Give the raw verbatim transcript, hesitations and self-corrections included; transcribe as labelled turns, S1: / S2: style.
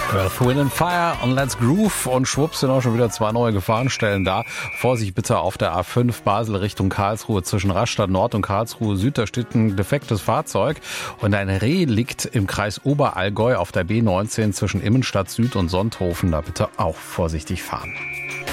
S1: Earth, Wind and Fire und Let's Groove und schwupps sind auch schon wieder zwei neue Gefahrenstellen da. Vorsicht bitte auf der A fünf Basel Richtung Karlsruhe zwischen Rastatt Nord und Karlsruhe Süd. Da steht ein defektes Fahrzeug und ein Reh liegt im Kreis Oberallgäu auf der B neunzehn zwischen Immenstadt Süd und Sonthofen. Da bitte auch vorsichtig fahren.